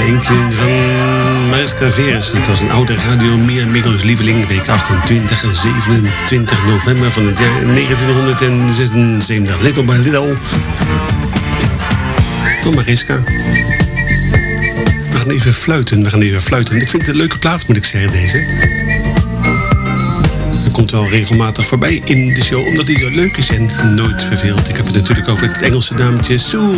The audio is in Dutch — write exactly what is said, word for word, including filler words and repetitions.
eentje van Mariska Veres. Het was een oude Radio Mia Mikkels lieveling. Week achtentwintig en zevenentwintig november van het jaar negentienhonderdzesenzeventig. Little by Little. Van Mariska. We gaan even fluiten. We gaan even fluiten. Ik vind het een leuke plaats, moet ik zeggen, deze. Hij komt wel regelmatig voorbij in de show, omdat hij zo leuk is en nooit verveelt. Ik heb het natuurlijk over het Engelse naamtje Sue